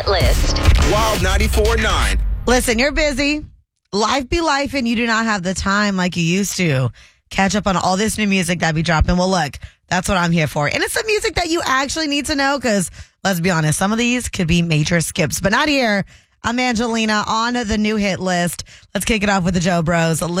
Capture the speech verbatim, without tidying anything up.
hit list. Wild ninety-four point nine. Listen, you're busy. Life be life, and you do not have the time like you used to. Catch up on all this new music that be dropping. Well, look, that's what I'm here for. And it's the music that you actually need to know because, let's be honest, some of these could be major skips, but not here. I'm Angelina on the new hit list. Let's kick it off with the Joe Bros.